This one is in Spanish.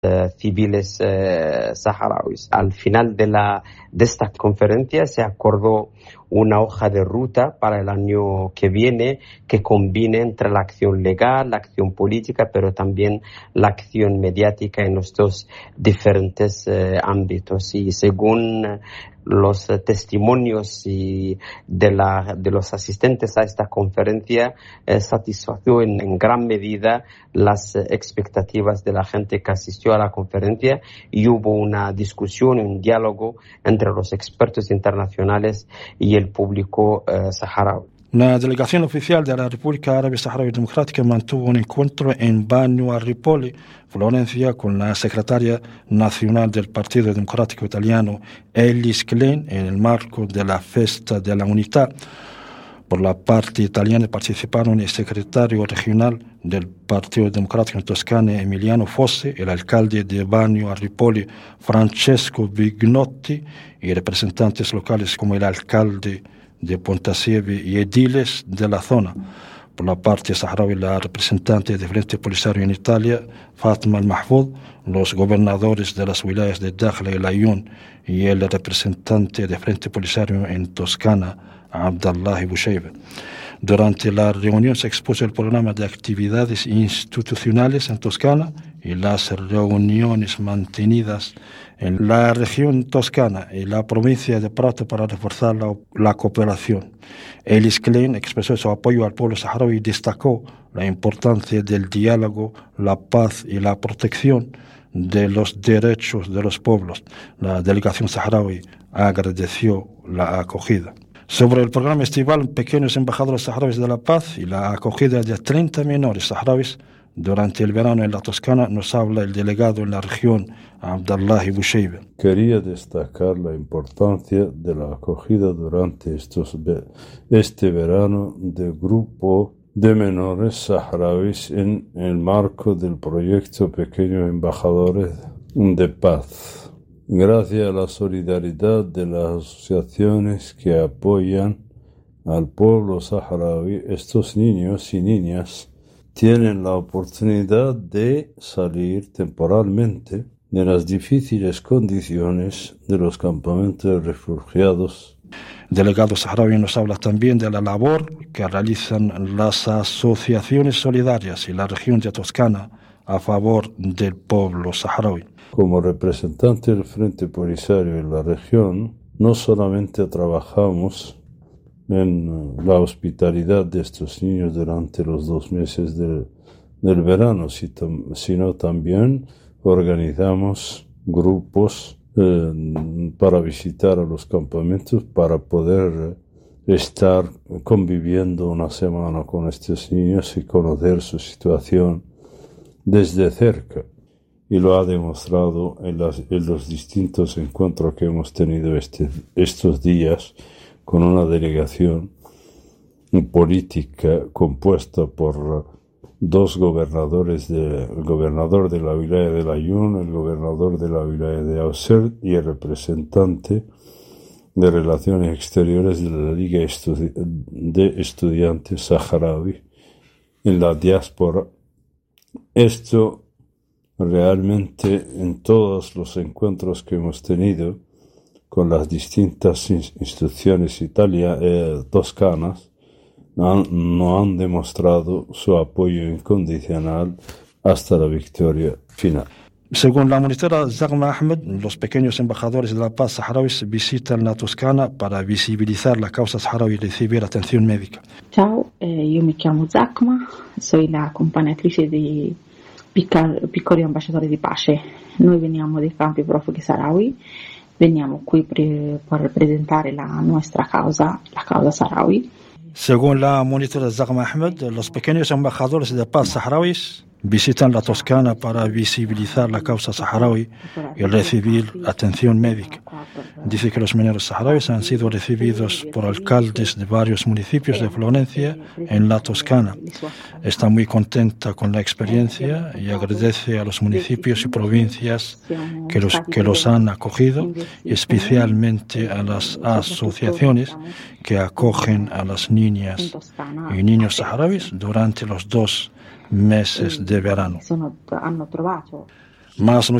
civiles saharauis. Al final de esta conferencia se acordó una hoja de ruta para el año que viene que combine entre la acción legal, la acción política, pero también la acción mediática en los dos diferentes ámbitos. Y según los testimonios de los asistentes a esta conferencia, satisfació en gran medida las expectativas de la gente que asistió a la conferencia, y hubo una discusión y un diálogo entre los expertos internacionales y el público saharaui. La delegación oficial de la República Árabe Saharaui Democrática mantuvo un encuentro en Bagno a Ripoll, Florencia, con la secretaria nacional del Partido Democrático Italiano, Elis Klein, en el marco de la Festa de la Unidad. Por la parte italiana participaron el secretario regional del Partido Democrático en Toscana, Emiliano Fosse, el alcalde de Bagno a Ripoll, Francesco Vignotti, y representantes locales como el alcalde de Pontassieve y ediles de la zona. Por la parte saharaui, la representante del Frente Polisario en Italia, Fatma Al-Mahfoud, los gobernadores de las wilayas de Dakhla y Laayoune y el representante del Frente Polisario en Toscana, Abdallah Bushayba. Durante la reunión se expuso el programa de actividades institucionales en Toscana y las reuniones mantenidas en la región toscana y la provincia de Prato para reforzar la cooperación. Elis Klein expresó su apoyo al pueblo saharaui y destacó la importancia del diálogo, la paz y la protección de los derechos de los pueblos. La delegación saharaui agradeció la acogida. Sobre el programa estival Pequeños Embajadores Saharauis de la Paz y la acogida de 30 menores saharauis durante el verano en la Toscana, nos habla el delegado en la región, Abdallah Bushayba. Quería destacar la importancia de la acogida durante este verano del grupo de menores saharauis en el marco del proyecto Pequeños Embajadores de Paz. Gracias a la solidaridad de las asociaciones que apoyan al pueblo saharaui, estos niños y niñas tienen la oportunidad de salir temporalmente de las difíciles condiciones de los campamentos de refugiados. El delegado saharaui nos habla también de la labor que realizan las asociaciones solidarias y la región de Toscana a favor del pueblo saharaui. Como representante del Frente Polisario en la región, no solamente trabajamos en la hospitalidad de estos niños durante los 2 meses del verano, sino también organizamos grupos para visitar a los campamentos, para poder estar conviviendo una semana con estos niños y conocer su situación desde cerca. Y lo ha demostrado en los distintos encuentros que hemos tenido estos días con una delegación política compuesta por 2 gobernadores, el gobernador de la wilaya de Laayoune, el gobernador de la wilaya de Auxerre y el representante de Relaciones Exteriores de la Liga de Estudiantes Saharaui en la diáspora. Esto realmente en todos los encuentros que hemos tenido con las distintas instituciones toscanas no han demostrado su apoyo incondicional hasta la victoria final. Según la monitora Zagma Ahmed, los pequeños embajadores de la paz saharauis visitan la Toscana para visibilizar la causa saharaui y recibir atención médica. Ciao, io mi chiamo Zagma, soy la accompagnatrice di piccoli ambasciatori di pace. Noi veniamo dai campi profughi saharaui, veniamo qui per presentare la nostra causa, la causa saharaui. Según la monitora Zagma Ahmed, los pequeños embajadores de paz saharauis visitan la Toscana para visibilizar la causa saharaui y recibir atención médica. Dice que los menores saharauis han sido recibidos por alcaldes de varios municipios de Florencia en la Toscana. Está muy contenta con la experiencia y agradece a los municipios y provincias que los han acogido, y especialmente a las asociaciones que acogen a las niñas y niños saharauis durante los 2 meses de verano. Más